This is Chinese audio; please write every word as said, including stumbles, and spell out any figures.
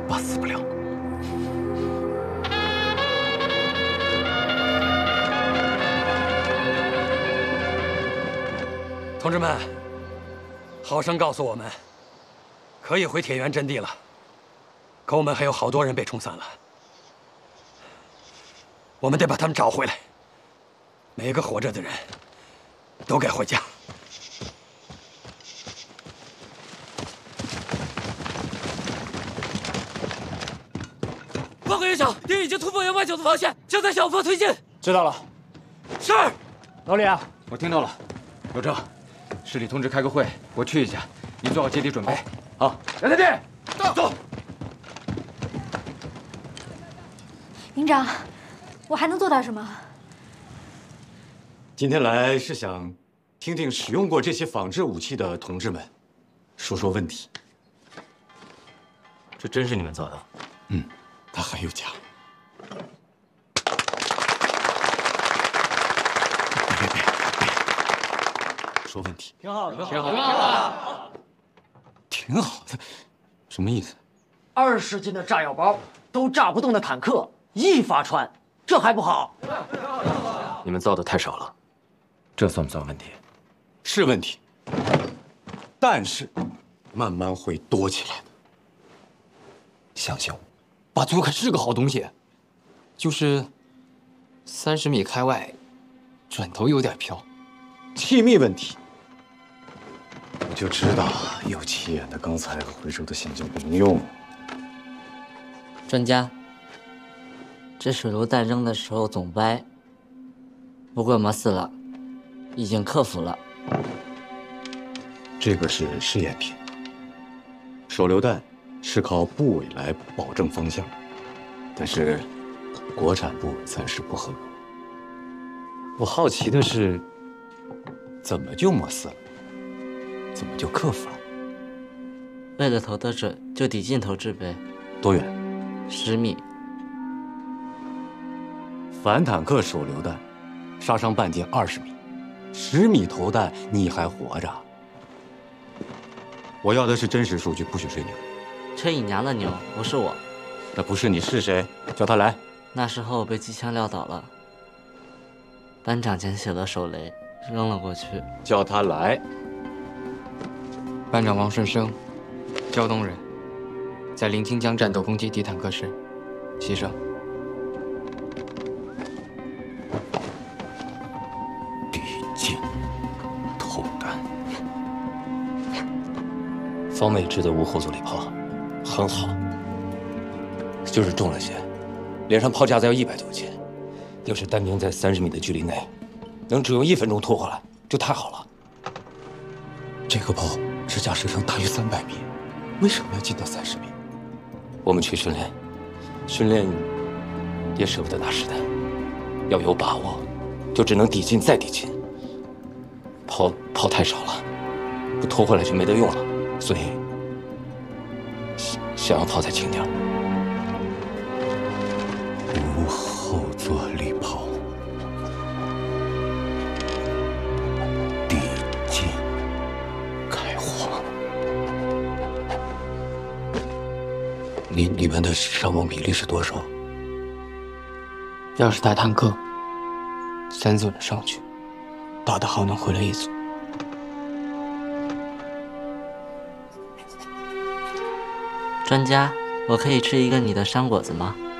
爸死不了。 同志们，郝生告诉我们，可以回铁原阵地了。可我们还有好多人被冲散了，我们得把他们找回来。每个活着的人都该回家。 报告营长，敌已经突破幺八九的防线，正在小幅推进。 知道了。 是。 老李啊， 我听到了。有正，市里通知开个会，我去一下，你做好接敌准备。好，杨太弟，到，走。 营长，我还能做点什么？ 今天来是想听听使用过这些仿制武器的同志们说说问题。 这真是你们做的？ 嗯。 他还有家。别别别别！说问题。 挺好的， 挺好的，挺好的， 挺好的。什么意思？ 二十斤的炸药包都炸不动的坦克一发穿，这还不好？ 你们造的太少了，这算不算问题？ 是问题，但是慢慢会多起来的。 相信我。 巴祖可是个好东西，就是三十米开外，转头有点飘。 气密问题，我就知道有气眼的钢材和回收的线就不能用。 专家，这手榴弹扔的时候总掰，不过没事了，已经克服了。 这个是试验品，手榴弹。 是靠部委来保证方向，但是国产部委暂时不合格。我好奇的是，怎么就没事了？怎么就克服了？ 为了投得准，就抵近投掷呗。 多远？ 十米。 反坦克手榴弹，杀伤半径二十米，十米投弹你还活着？我要的是真实数据，不许吹牛。 吹你娘的牛！不是我， 那不是你是谁？叫他来。 那时候我被机枪撂倒了，班长捡起了手雷，扔了过去。 叫他来。 班长王顺生，胶东人，在临清江战斗攻击敌坦克时牺牲。 敌近投弹， 方美制的无后坐力炮。 很好，就是重了些，连上炮架子要一百多斤。要是单兵在三十米的距离内，能只用一分钟拖回来，就太好了。 这个炮支架射程大于三百米，为什么要进到三十米？ 我们去训练，训练也舍不得拿实弹，要有把握，就只能抵近再抵近。炮炮太少了，不拖回来就没得用了，所以。 想要炮再轻点。 无后坐力炮，抵近开花。你你们的伤亡比例是多少？ 要是打坦克，三组人上去，打得好能回来一组。 专家，我可以吃一个你的山果子吗？